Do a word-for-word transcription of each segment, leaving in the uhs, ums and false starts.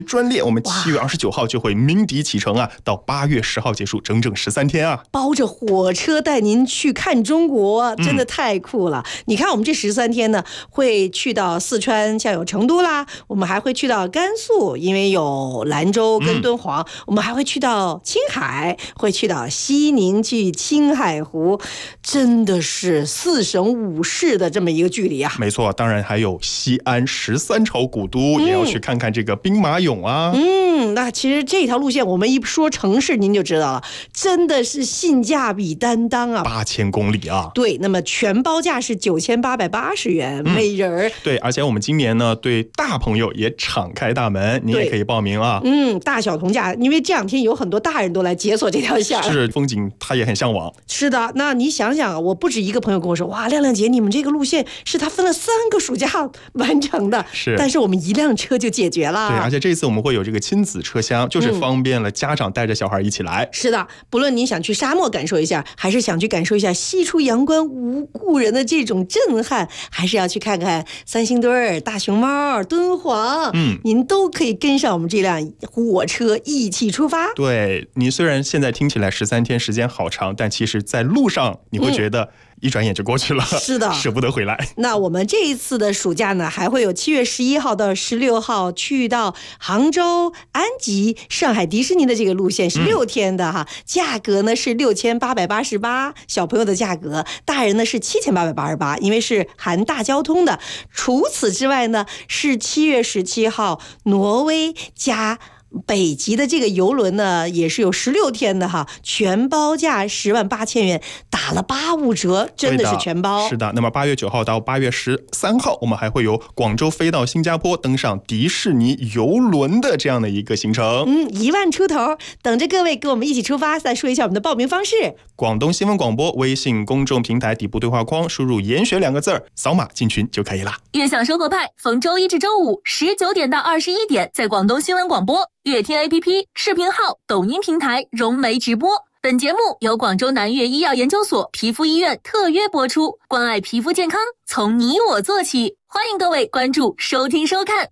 专列，我们七月二十九号就会鸣笛启程啊，到八月十号结束，整整十三天啊！ 包着火车带您去看中国，真的太酷了！嗯、你看，我们这十三天呢，会去到四川，像有成都啦，我们还会去到甘肃，因为有兰州跟敦煌，嗯、我们还会去到青海，会去到西宁，去青海湖，真的是四省五市的这么一个距离啊！ 没错，当然还有西安十三朝古都，嗯、也要去看看这个兵马俑啊。 嗯，那其实这条路线我们一说城市您就知道了，真的是性价比担当啊， 八千公里啊。 对，那么全包价是九千八百八十元、嗯、每人。 对，而且我们今年呢对大朋友也敞开大门，你也可以报名啊。 嗯，大小同价，因为这两天有很多大人都来解锁这条线， 是风景他也很向往。 是的，那你想想，我不止一个朋友跟我说，哇，亮亮姐，你们这个路线是他分了三个暑假完成的， 是， 但是我们一辆车就解决了。 对，而且这次我们会有这个亲子车厢，就是方便了家长带着小孩一起来。 嗯、是的，不论您想去沙漠感受一下，还是想去感受一下西出阳关无故人的这种震撼，还是要去看看三星堆、大熊猫、敦煌，嗯，您都可以跟上我们这辆火车一起出发。 对，你虽然现在听起来十三天时间好长，但其实在路上你会觉得、嗯一转眼就过去了， 是的， 舍不得回来。 那我们这一次的暑假呢，还会有七月十一号到十六号去到杭州、安吉、上海迪士尼的这个路线，是六天的哈，嗯、价格呢是六千八百八十八，小朋友的价格，大人呢是七千八百八十八，因为是含大交通的。除此之外呢，是七月十七号挪威加北极的这个游轮呢，也是有十六天的哈，全包价十万八千元，打了八五折，真的是全包。 是的，那么八月九号到八月十三号，我们还会由广州飞到新加坡，登上迪士尼游轮的这样的一个行程。 嗯，一万出头，等着各位跟我们一起出发。再说一下我们的报名方式： 广东新闻广播微信公众平台底部对话框输入“研学”两个字，扫码进群就可以了。 悦享生活派逢周一至周五十九点到二十一点，在广东新闻广播、悦听 A P P、视频号、抖音平台融媒直播。本节目由广州南粤医药研究所皮肤医院特约播出，关爱皮肤健康，从你我做起。欢迎各位关注、收听、收看。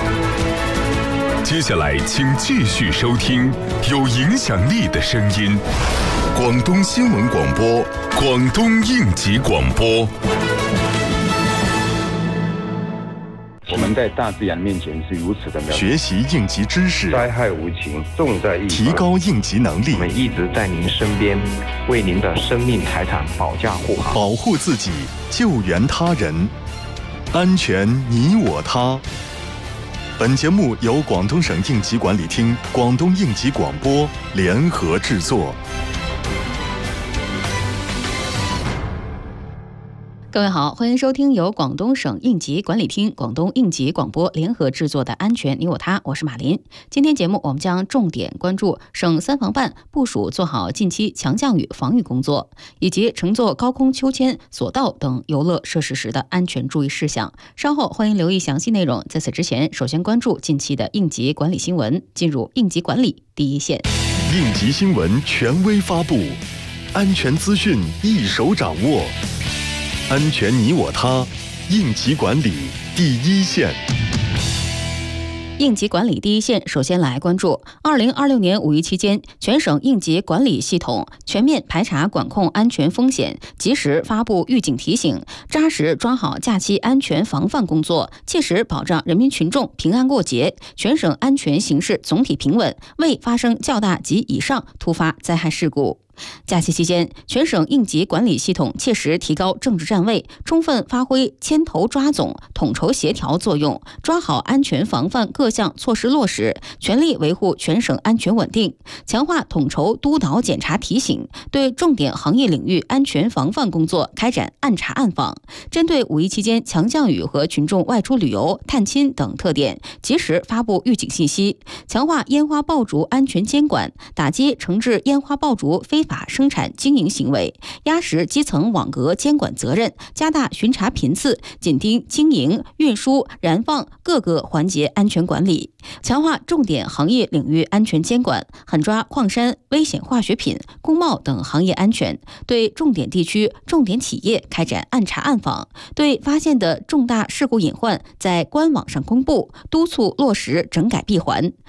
接下来请继续收听有影响力的声音，广东新闻广播，广东应急广播。 我们在大自然面前是如此的渺小， 学习应急知识， 灾害无情，重在预防， 提高应急能力。 我们一直在您身边，为您的生命财产保驾护航， 保护自己，救援他人，安全你我他。本节目由广东省应急管理厅、广东应急广播联合制作。 各位好，欢迎收听由广东省应急管理厅、广东应急广播联合制作的《安全你我他》，我是马林。今天节目我们将重点关注省三防办部署做好近期强降雨防御工作，以及乘坐高空秋千、索道等游乐设施时的安全注意事项。稍后欢迎留意详细内容。在此之前，首先关注近期的应急管理新闻，进入应急管理第一线。 应急新闻权威发布，安全资讯一手掌握。安全你我他，应急管理第一线。 应急管理第一线，首先来关注二零二六年五一期间，全省应急管理系统全面排查管控安全风险，及时发布预警提醒，扎实抓好假期安全防范工作，切实保障人民群众平安过节，全省安全形势总体平稳，未发生较大及以上突发灾害事故。假期期间，全省应急管理系统切实提高政治站位，充分发挥牵头抓总、统筹协调作用，抓好安全防范各项措施落实，全力维护全省安全稳定，强化统筹督导检查提醒，对重点行业领域安全防范工作开展暗查暗访，针对五一期间强降雨和群众外出旅游、探亲等特点，及时发布预警信息，强化烟花爆竹安全监管，打击惩治烟花爆竹非法生产经营行为，压实基层网格监管责任，加大巡查频次，紧盯经营、运输、燃放各个环节安全管理，强化重点行业领域安全监管，狠抓矿山、危险化学品、工贸等行业安全，对重点地区、重点企业开展暗查暗访，对发现的重大事故隐患在官网上公布，督促落实整改闭环。